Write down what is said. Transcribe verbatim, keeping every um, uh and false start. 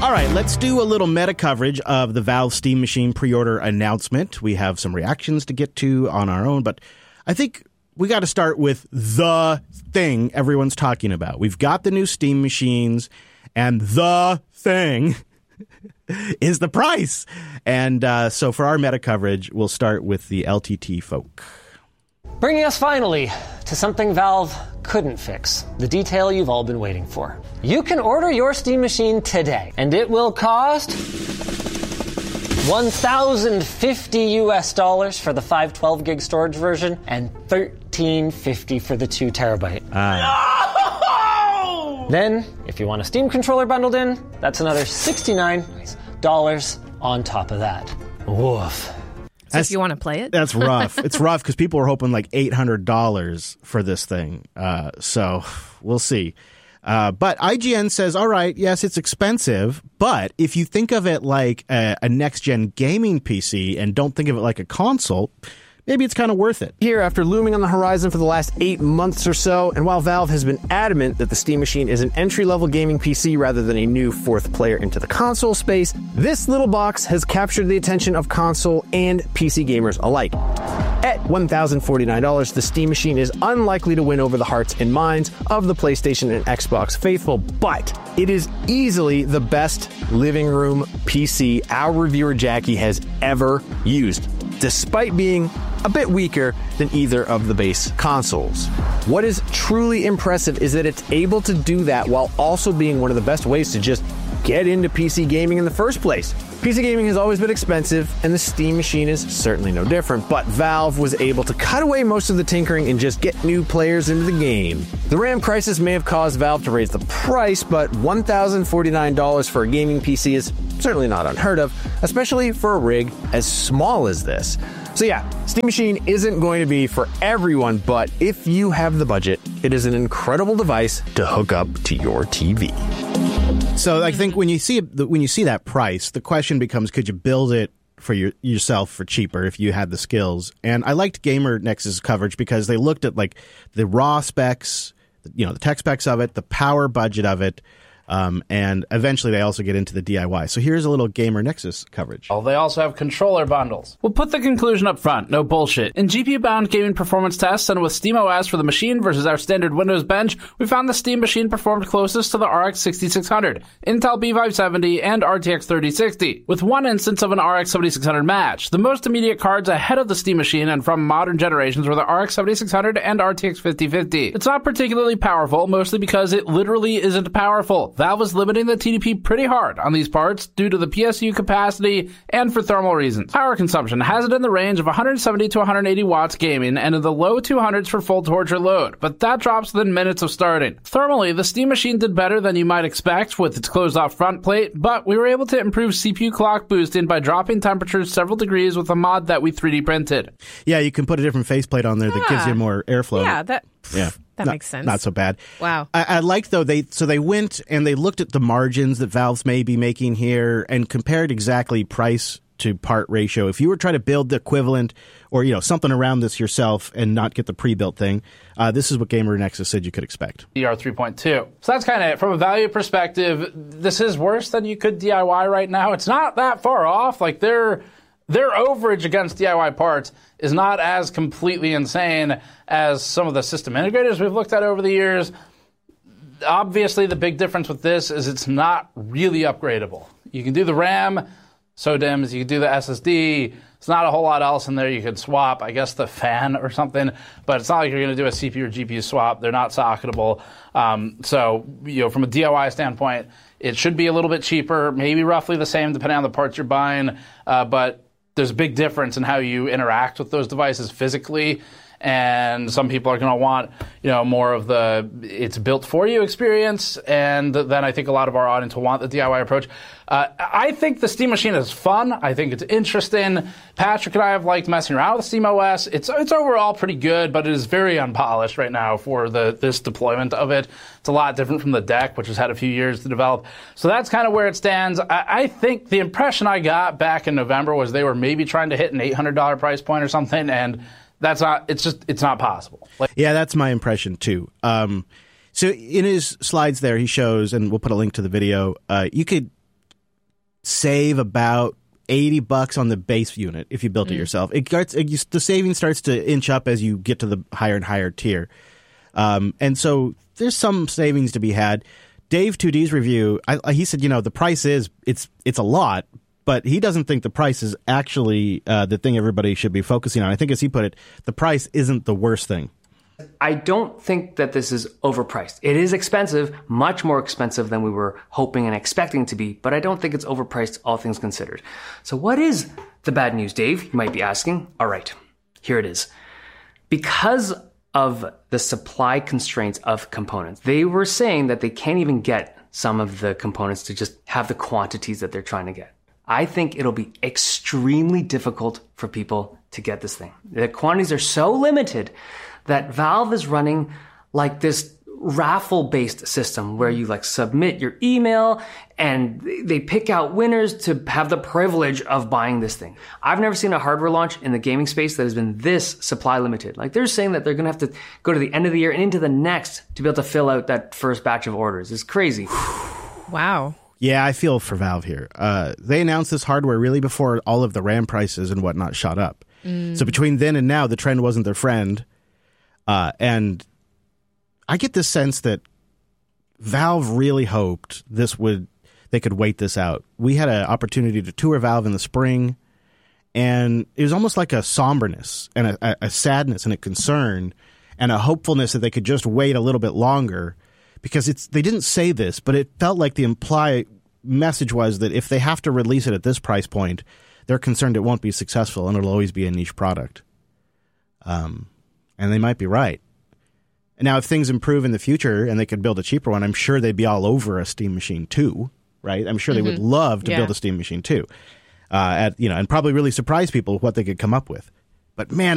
All right, let's do a little meta coverage of the Valve Steam Machine pre-order announcement. We have some reactions to get to on our own, but I think we got to start with the thing everyone's talking about. We've got the new Steam machines, and the thing is the price. And uh, so for our meta coverage, we'll start with the L T T folk. Bringing us finally to something Valve couldn't fix, the detail you've all been waiting for. You can order your Steam machine today, and it will cost one thousand fifty U S dollars for the five twelve gig storage version and thirteen fifty for the two terabyte. Uh. No! Then, if you want a Steam controller bundled in, that's another sixty-nine dollars on top of that. Woof. So if you want to play it? That's rough. It's rough because people are hoping like eight hundred dollars for this thing. Uh, so we'll see. Uh, but I G N says, all right, yes, it's expensive. But if you think of it like a, a next-gen gaming P C and don't think of it like a console, maybe it's kind of worth it. Here, after looming on the horizon for the last eight months or so, and while Valve has been adamant that the Steam Machine is an entry-level gaming P C rather than a new fourth player into the console space, this little box has captured the attention of console and P C gamers alike. At one thousand forty-nine dollars, the Steam Machine is unlikely to win over the hearts and minds of the PlayStation and Xbox faithful, but it is easily the best living room P C our reviewer Jackie has ever used, despite being a bit weaker than either of the base consoles. What is truly impressive is that it's able to do that while also being one of the best ways to just get into P C gaming in the first place. P C gaming has always been expensive, and the Steam Machine is certainly no different, but Valve was able to cut away most of the tinkering and just get new players into the game. The RAM crisis may have caused Valve to raise the price, but one thousand forty-nine dollars for a gaming P C is certainly not unheard of, especially for a rig as small as this. So yeah, Steam Machine isn't going to be for everyone, but if you have the budget, it is an incredible device to hook up to your T V. So I think when you see when you see that price, the question becomes, could you build it for your, yourself for cheaper if you had the skills? And I liked Gamer Nexus coverage because they looked at like the raw specs, you know, the tech specs of it, the power budget of it. Um, and eventually they also get into the D I Y. So here's a little Gamer Nexus coverage. Oh, they also have controller bundles. We'll put the conclusion up front, no bullshit. In G P U-bound gaming performance tests and with SteamOS for the machine versus our standard Windows bench, we found the Steam Machine performed closest to the R X sixty-six hundred, Intel B five seventy, and R T X thirty sixty, with one instance of an R X seventy-six hundred match. The most immediate cards ahead of the Steam Machine and from modern generations were the R X seventy-six hundred and R T X fifty fifty. It's not particularly powerful, mostly because it literally isn't powerful. Valve is limiting the T D P pretty hard on these parts due to the P S U capacity and for thermal reasons. Power consumption has it in the range of one hundred seventy to one hundred eighty watts gaming and in the low two hundreds for full torch or load, but that drops within minutes of starting. Thermally, the Steam Machine did better than you might expect with its closed-off front plate, but we were able to improve C P U clock boosting by dropping temperatures several degrees with a mod that we three D printed. Yeah, you can put a different faceplate on there that ah, gives you more airflow. Yeah, that... Yeah. That not, makes sense. Not so bad. Wow. I, I like, though, they so they went and they looked at the margins that Valve's may be making here and compared exactly price to part ratio. If you were trying to build the equivalent or, you know, something around this yourself and not get the pre-built thing, uh, this is what Gamer Nexus said you could expect. D R three point two. So that's kind of it. From a value perspective, this is worse than you could D I Y right now. It's not that far off. Like, their their overage against D I Y parts is not as completely insane as some of the system integrators we've looked at over the years. Obviously, the big difference with this is it's not really upgradable. You can do the RAM, SODIMMs, you can do the S S D. It's not a whole lot else in there. You could swap, I guess, the fan or something, but it's not like you're going to do a C P U or G P U swap. They're not socketable. Um, so, you know, from a D I Y standpoint, it should be a little bit cheaper, maybe roughly the same depending on the parts you're buying, uh, but there's a big difference in how you interact with those devices physically. And some people are going to want, you know, more of the it's built for you experience. And then I think a lot of our audience will want the D I Y approach. Uh, I think the Steam Machine is fun. I think it's interesting. Patrick and I have liked messing around with SteamOS. It's it's overall pretty good, but it is very unpolished right now for the this deployment of it. It's a lot different from the deck, which has had a few years to develop. So that's kind of where it stands. I, I think the impression I got back in November was they were maybe trying to hit an eight hundred dollars price point or something, and That's not, it's just, it's not possible. Like, yeah, that's my impression too. Um, so in his slides there, he shows, and we'll put a link to the video, uh, you could save about eighty bucks on the base unit if you built mm. it yourself. It gets it, you, the saving starts to inch up as you get to the higher and higher tier. Um, and so there's some savings to be had. Dave two D's review, I, he said, you know, the price is, it's it's a lot, but he doesn't think the price is actually uh, the thing everybody should be focusing on. I think, as he put it, the price isn't the worst thing. I don't think that this is overpriced. It is expensive, much more expensive than we were hoping and expecting to be, but I don't think it's overpriced, all things considered. So what is the bad news, Dave? You might be asking. All right, here it is. Because of the supply constraints of components, they were saying that they can't even get some of the components to just have the quantities that they're trying to get. I think it'll be extremely difficult for people to get this thing. The quantities are so limited that Valve is running like this raffle-based system where you like submit your email and they pick out winners to have the privilege of buying this thing. I've never seen a hardware launch in the gaming space that has been this supply limited. Like they're saying that they're going to have to go to the end of the year and into the next to be able to fill out that first batch of orders. It's crazy. Wow. Yeah, I feel for Valve here. Uh, they announced this hardware really before all of the RAM prices and whatnot shot up. Mm. So between then and now, the trend wasn't their friend. Uh, and I get this sense that Valve really hoped this would they could wait this out. We had an opportunity to tour Valve in the spring, and it was almost like a somberness and a, a sadness and a concern and a hopefulness that they could just wait a little bit longer, because it's they didn't say this, but it felt like the implied message was that if they have to release it at this price point, they're concerned it won't be successful and it'll always be a niche product. Um. And they might be right. Now, if things improve in the future and they could build a cheaper one, I'm sure they'd be all over a Steam Machine two, right? I'm sure mm-hmm. they would love to yeah. build a Steam Machine two, uh, at you know, and probably really surprise people with what they could come up with. But man,